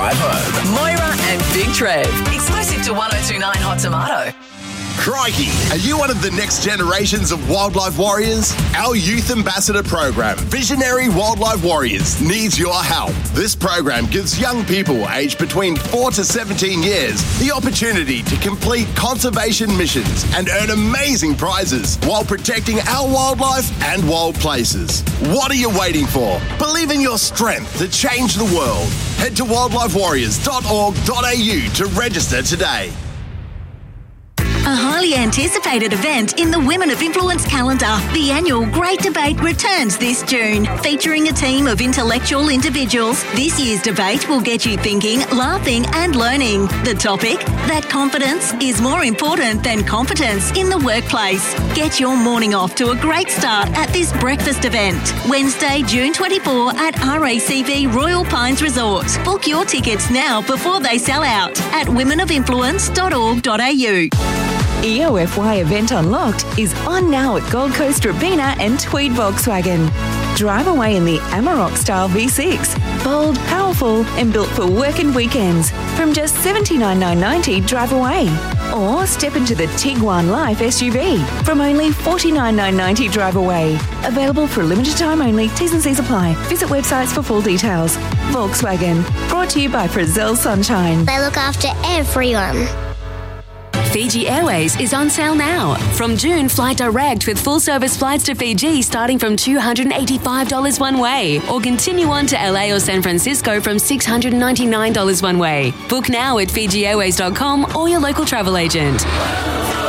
drive home. Moira and Big Trev. Exclusive to 1029 Hot Tomato. Crikey, are you one of the next generations of wildlife warriors? Our youth ambassador program, Visionary Wildlife Warriors, needs your help. This program gives young people aged between 4 to 17 years the opportunity to complete conservation missions and earn amazing prizes while protecting our wildlife and wild places. What are you waiting for? Believe in your strength to change the world. Head to wildlifewarriors.org.au to register today. A highly anticipated event in the Women of Influence calendar. The annual Great Debate returns this June, featuring a team of intellectual individuals. This year's debate will get you thinking, laughing and learning. The topic, that confidence is more important than competence in the workplace. Get your morning off to a great start at this breakfast event. Wednesday, June 24 at RACV Royal Pines Resort. Book your tickets now before they sell out at womenofinfluence.org.au. EOFY Event Unlocked is on now at Gold Coast Robina and Tweed Volkswagen. Drive away in the Amarok style V6. Bold, powerful and built for work and weekends. From just $79,990 drive away. Or step into the Tiguan Life SUV from only $49,990 drive away. Available for a limited time only. T's and C's apply. Visit websites for full details. Volkswagen. Brought to you by Frizzell Sunshine. They look after everyone. Fiji Airways is on sale now. From June, fly direct with full-service flights to Fiji starting from $285 one way, or continue on to LA or San Francisco from $699 one way. Book now at FijiAirways.com or your local travel agent.